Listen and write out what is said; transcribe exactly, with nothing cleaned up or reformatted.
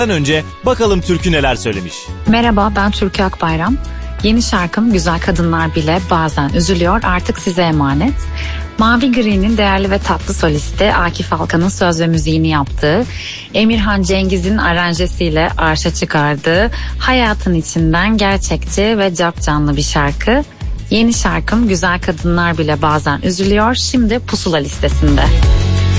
önce bakalım Türkü neler söylemiş. Merhaba, ben Türkü Akbayram. Yeni şarkım Güzel Kadınlar Bile Bazen Üzülüyor Artık Size Emanet. Mavi Gri'nin değerli ve tatlı solisti Akif Alkan'ın söz ve müziğini yaptığı, Emirhan Cengiz'in aranjesiyle arşa çıkardığı, hayatın içinden gerçekçi ve capcanlı bir şarkı. Yeni şarkım Güzel Kadınlar Bile Bazen Üzülüyor şimdi Pusula listesinde.